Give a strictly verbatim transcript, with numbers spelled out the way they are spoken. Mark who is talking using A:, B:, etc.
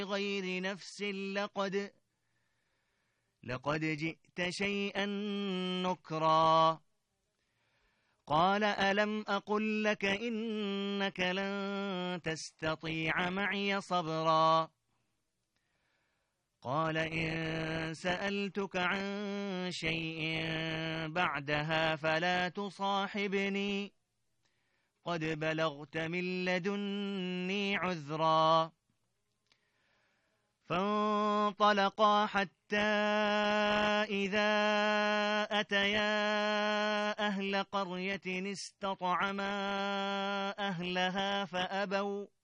A: غير نفس لقد لقد جئت شيئا نكرا قال ألم أقل لك إنك لن تستطيع معي صبرا قال إن سألتك عن شيء بعدها فلا تصاحبني قد بلغت من لدني عذرا فانطلقا حتى إذا أتيا أهل قرية استطعما أهلها فأبوا